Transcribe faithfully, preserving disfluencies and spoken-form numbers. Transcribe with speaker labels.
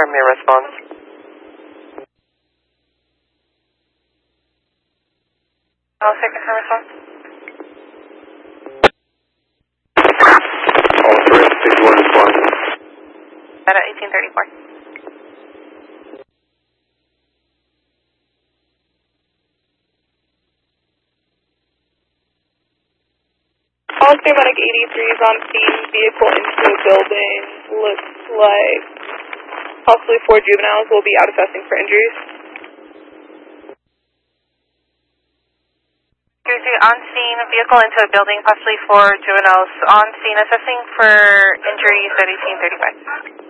Speaker 1: confirm your response. I'll say confirm response.
Speaker 2: All three, fifty-one response.
Speaker 1: At eighteen thirty-four.
Speaker 3: All paramedic eighty-three is on scene, vehicle into a building, looks like possibly four juveniles will be out assessing for injuries.
Speaker 1: On scene, vehicle into a building, possibly four juveniles on scene assessing for injuries at eighteen thirty-five.